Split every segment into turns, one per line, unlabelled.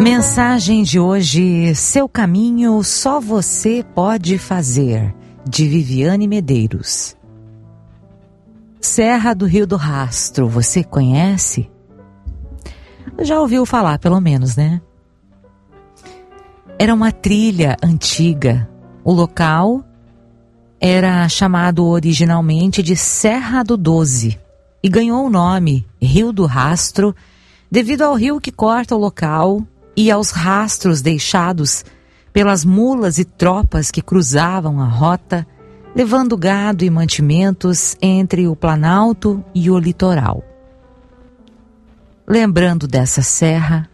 Mensagem de hoje: seu caminho só você pode fazer, de Viviane Medeiros. Serra do Rio do Rastro, você conhece? Já ouviu falar, pelo menos, né? Era uma trilha antiga. O local era chamado originalmente de Serra do Doze e ganhou o nome Rio do Rastro devido ao rio que corta o local e aos rastros deixados pelas mulas e tropas que cruzavam a rota, levando gado e mantimentos entre o Planalto e o litoral. Lembrando dessa serra,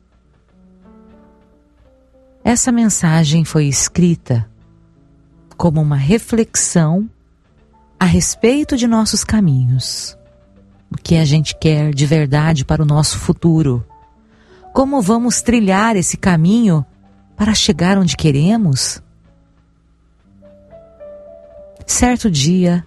essa mensagem foi escrita como uma reflexão a respeito de nossos caminhos, o que a gente quer de verdade para o nosso futuro. Como vamos trilhar esse caminho para chegar onde queremos? Certo dia,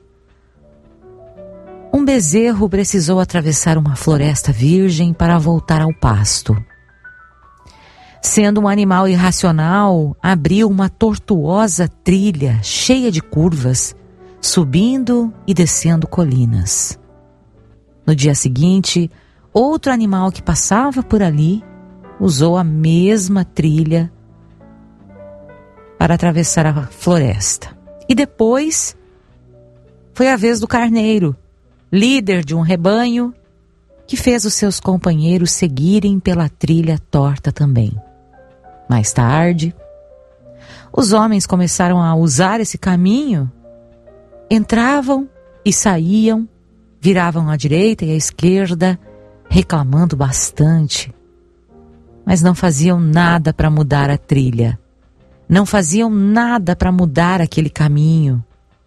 um bezerro precisou atravessar uma floresta virgem para voltar ao pasto. Sendo um animal irracional, abriu uma tortuosa trilha cheia de curvas, subindo e descendo colinas. No dia seguinte, outro animal que passava por ali usou a mesma trilha para atravessar a floresta. E depois foi a vez do carneiro, líder de um rebanho, que fez os seus companheiros seguirem pela trilha torta também. Mais tarde, os homens começaram a usar esse caminho, entravam e saíam, viravam à direita e à esquerda, reclamando bastante. Mas não faziam nada para mudar a trilha. Não faziam nada para mudar aquele caminho.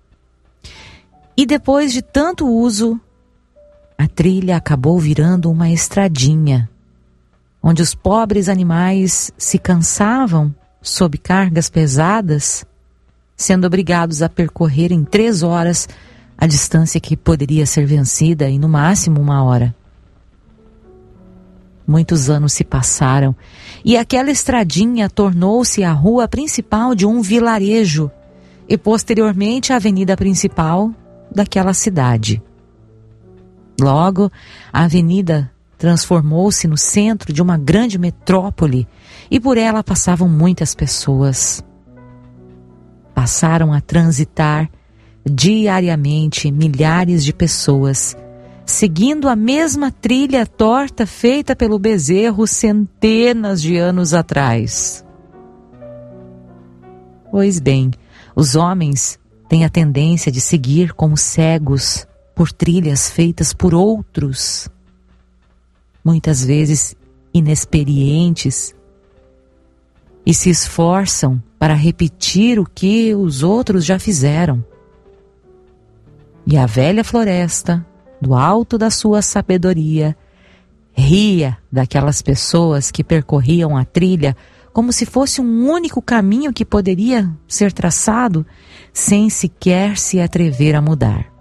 E depois de tanto uso, a trilha acabou virando uma estradinha, onde os pobres animais se cansavam sob cargas pesadas, sendo obrigados a percorrer em 3 horas a distância que poderia ser vencida em no máximo 1 hora. Muitos anos se passaram e aquela estradinha tornou-se a rua principal de um vilarejo e posteriormente a avenida principal daquela cidade. Logo, a avenida transformou-se no centro de uma grande metrópole e por ela passavam muitas pessoas. Passaram a transitar diariamente milhares de pessoas, seguindo a mesma trilha torta feita pelo bezerro centenas de anos atrás. Pois bem, os homens têm a tendência de seguir como cegos por trilhas feitas por outros, muitas vezes inexperientes, e se esforçam para repetir o que os outros já fizeram. E a velha floresta, do alto da sua sabedoria, ria daquelas pessoas que percorriam a trilha como se fosse um único caminho que poderia ser traçado sem sequer se atrever a mudar.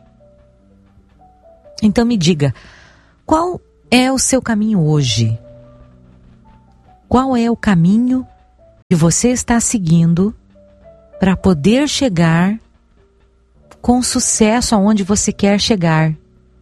Então me diga, qual é o seu caminho hoje? Qual é o caminho que você está seguindo para poder chegar com sucesso aonde você quer chegar?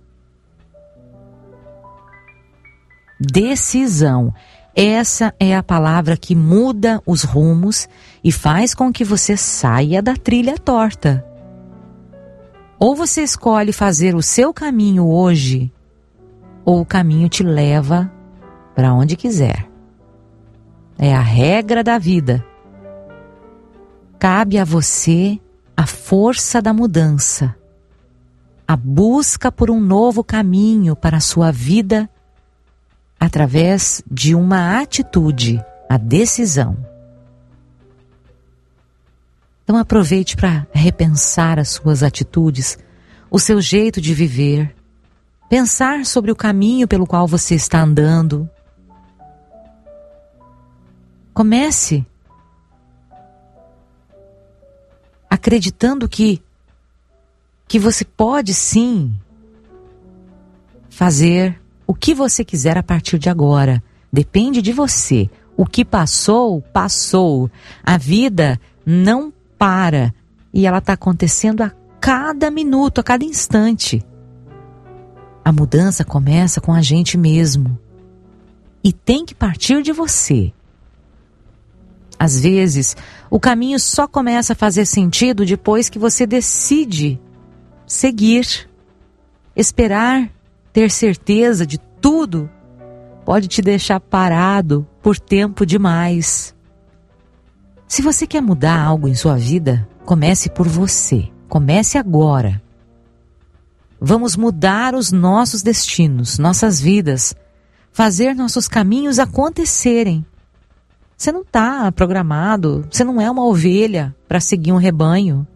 Decisão. Essa é a palavra que muda os rumos e faz com que você saia da trilha torta. Ou você escolhe fazer o seu caminho hoje, ou o caminho te leva para onde quiser. É a regra da vida. Cabe a você a força da mudança, a busca por um novo caminho para a sua vida através de uma atitude, a decisão. Então aproveite para repensar as suas atitudes, o seu jeito de viver, pensar sobre o caminho pelo qual você está andando. Comece acreditando que você pode sim fazer o que você quiser a partir de agora. Depende de você. O que passou, passou. A vida não para. E ela está acontecendo a cada minuto, a cada instante. A mudança começa com a gente mesmo. E tem que partir de você. Às vezes, o caminho só começa a fazer sentido depois que você decide seguir. Esperar, ter certeza de tudo, pode te deixar parado por tempo demais. Se você quer mudar algo em sua vida, comece por você. Comece agora. Vamos mudar os nossos destinos, nossas vidas, fazer nossos caminhos acontecerem. Você não está programado, você não é uma ovelha para seguir um rebanho.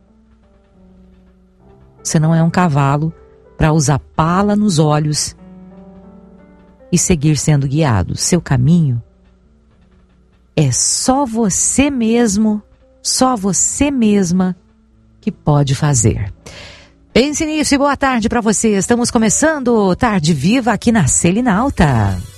Você não é um cavalo para usar pala nos olhos e seguir sendo guiado. Seu caminho é só você mesmo, só você mesma que pode fazer. Pense nisso e boa tarde para você. Estamos começando Tarde Viva aqui na Selinalta.